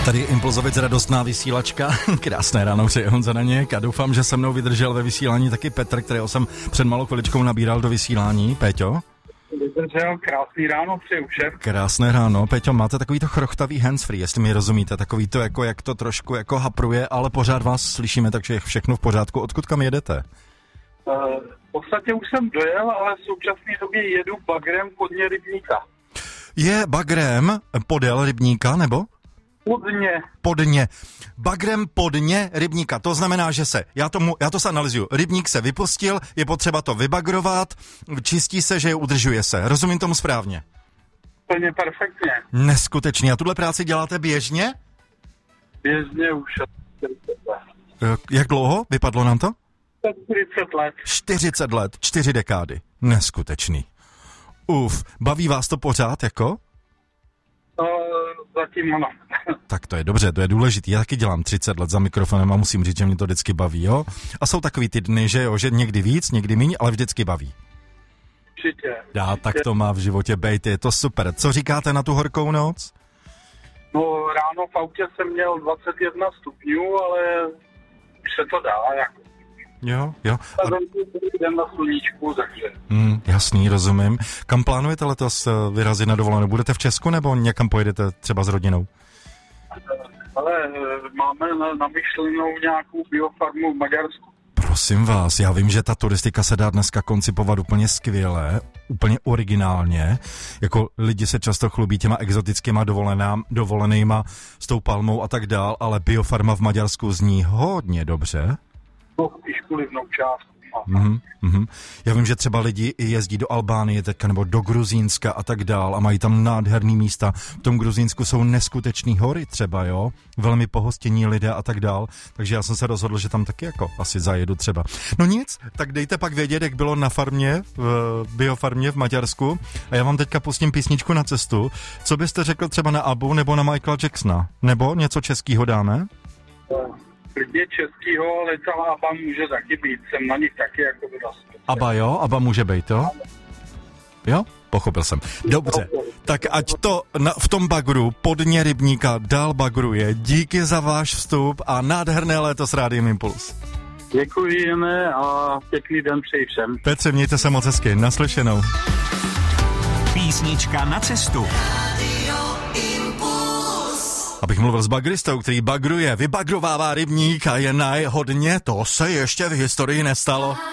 Tady Impulzovic, radostná vysílačka. Krásné ráno přeje Honza Daněk a doufám, že se mnou vydržel ve vysílání taky Petr, kterého jsem před malou chviličkou nabíral do vysílání. Péťo? Vydržel, krásný ráno přeju všem. Krásné ráno. Péťo, máte takový to chrochtavý handsfree, jestli mi rozumíte, takový to, jako jak to trošku jako hapruje, ale pořád vás slyšíme, takže je všechno v pořádku. Odkud kam jedete? V podstatě už jsem dojel, ale v současné době jedu bagrem podně Rybníka. Je bagrem podél Rybníka, nebo? Podně. Bagrem podně Rybníka. To znamená, že já to se analyzuju. Rybník se vypustil, je potřeba to vybagrovat, čistí se, že udržuje se. Rozumím tomu správně? Plně perfektně. Neskutečně. A tuhle práci děláte běžně? Běžně už 40 let. Jak dlouho? Vypadlo nám to? 40 let. 40 let, 4 dekády. Neskutečný. Baví vás to pořád, jako? Zatím ano. Tak to je dobře, to je důležitý. Já taky dělám 30 let za mikrofonem a musím říct, že mě to vždycky baví, jo? A jsou takový ty dny, že jo, že někdy víc, někdy míň, ale vždycky baví. Určitě. Tak to má v životě bejt, je to super. Co říkáte na tu horkou noc? No ráno v autě jsem měl 21 stupňů, ale už se to dá, jako. Jo. A den na sluníčku, takže. Jasný, rozumím. Kam plánujete letos vyrazit na dovolenou? Budete v Česku nebo někam pojedete třeba s rodinou? Ale máme namyšlenou nějakou biofarmu v Maďarsku. Prosím vás, já vím, že ta turistika se dá dneska koncipovat úplně skvěle, úplně originálně. Jako lidi se často chlubí těma exotickýma dovolenýma s tou palmou a tak dál, ale biofarma v Maďarsku zní hodně dobře. No, spíš kvůli vnoučátku. Já vím, že třeba lidi jezdí do Albánie teďka, nebo do Gruzínska a tak dál a mají tam nádherný místa. V tom Gruzínsku jsou neskutečný hory třeba, jo? Velmi pohostinní lidé a tak dál. Takže já jsem se rozhodl, že tam taky jako asi zajedu třeba. No nic, tak dejte pak vědět, jak bylo na farmě, v biofarmě v Maďarsku. A já vám teďka pustím písničku Na cestu. Co byste řekl třeba na Abbu nebo na Michaela Jacksona? Nebo něco českýho dáme? Klidně českýho, ale ta Abba může taky být. Jsem na nich taky jako dost. Abba jo? Abba může být, jo? Jo? Pochopil jsem. Dobře, tak ať to v tom bagru podně Rybníka dál bagruje. Díky za váš vstup a nádherné léto s Rádiem Impuls. Děkujeme a pěkný den přeji všem. Petře, mějte se moc hezky. Naslyšenou. Písnička na cestu. Abych mluvil s bagristou, který bagruje, vybagrovává Rybník a je hodně, to se ještě v historii nestalo.